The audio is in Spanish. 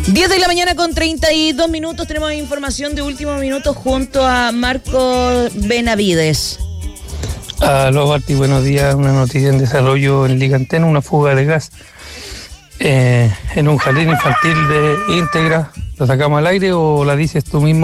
10 de la mañana con 32 minutos. Tenemos información de último minuto junto a Marco Benavides. Aló, Barty, buenos días. Una noticia en desarrollo en Liga Antena, una fuga de gas en un jardín infantil de Íntegra. ¿La sacamos al aire o la dices tú mismo?